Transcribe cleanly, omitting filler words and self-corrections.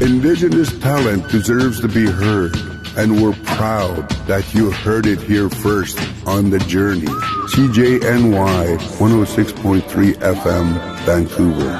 Indigenous talent deserves to be heard, and we're proud that you heard it here first on The Journey. CJNY 106.3 FM, Vancouver.